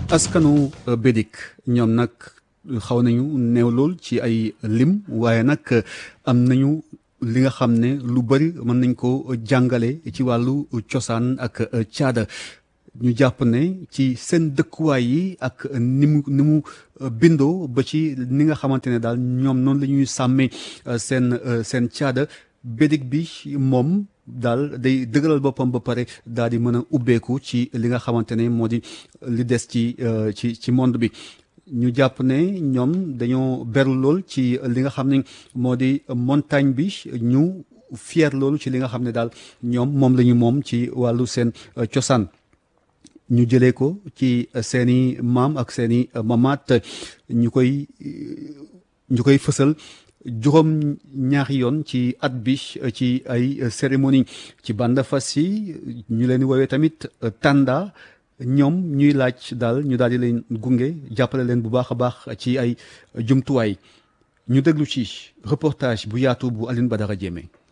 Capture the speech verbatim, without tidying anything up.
askanu Bédik ñoom nag xaw nañu néew lool ci ay lim waaye nag am nañu li nga xam ne lu bari mën nañ ko jàngale ci wàllu cosaan ak caada ñu jàpp ne ci seen dëkkuwaay yi ak ni mu ni mu bindoo ba ci ni nga xamante ne daal ñoom noonu la ñuy sàmmee seen seen caada Bédik bi moom daal day dëgëral boppam ba pare daal di mën a ubbeeku ci li nga xamante ne moo di li des ci ci ci monde bi ñu jàpp ne ñoom dañoo beru lool ci li nga xam ne moo di montagne bi ñu fier loolu ci li nga xam ne daal ñoom moom la ñu moom ci wàllu seen cosaan ñu jëlee ko ci seeni maam ak seeni mamaat ñu koy ñu koy fësal juróom ñaari yoon ci at bi ci ay cérémonie ci banda fas yi ñu leen di woowee tamit tanda ñoom ñuy laaj daal ñu daal di leen gunge jàppale leen bu baax a baax ci ay jumtuwaay ñu déglu ci reportage bu yaatu bu Alioune Badara Diémé